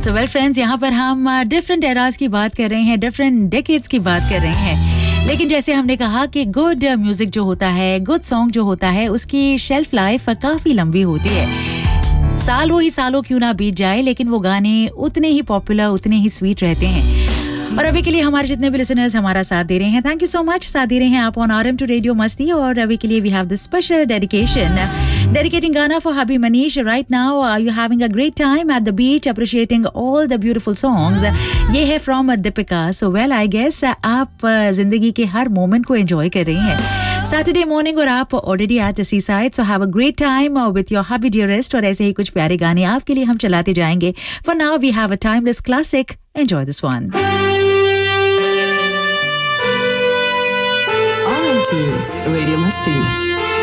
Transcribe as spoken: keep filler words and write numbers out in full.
So well friends, यहाँ पर हम डिफरेंट एराज की बात कर रहे हैं, डिफरेंट डेकेड्स की बात कर रहे हैं, लेकिन जैसे हमने कहा कि गुड म्यूजिक जो होता है, गुड सॉन्ग जो होता है, उसकी शेल्फ लाइफ काफी लंबी होती है। सालों ही सालों क्यों ना बीत जाए, लेकिन वो गाने उतने ही पॉपुलर, उतने ही स्वीट रहते हैं। और अभी के लिए हमारे जितने भी लिसनर्स हमारा साथ दे रहे हैं, थैंक यू सो मच। साथ दे रहे हैं आप ऑन आरएम टू रेडियो मस्ती। और अभी के लिए we have the special dedication, dedicating Ghana for hubby Manish. Right now, are you having a great time at the beach, appreciating all the beautiful songs? ये है from Deepika. So well, I guess आप जिंदगी के हर moment को enjoy कर रही हैं। Saturday morning और आप already at the C side, so have a great time with your hubby dearest. और ऐसे ही कुछ प्यारे गाने आपके लिए हम चलाते जाएंगे। For now we have a timeless classic, enjoy this one. On to Radio Masti.